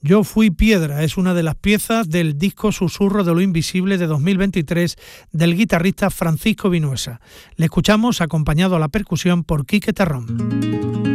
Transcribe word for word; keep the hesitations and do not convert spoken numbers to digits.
Yo fui piedra es una de las piezas del disco Susurro de lo Invisible de dos mil veintitrés del guitarrista Francisco Vinuesa. Le escuchamos acompañado a la percusión por Quique Terrón.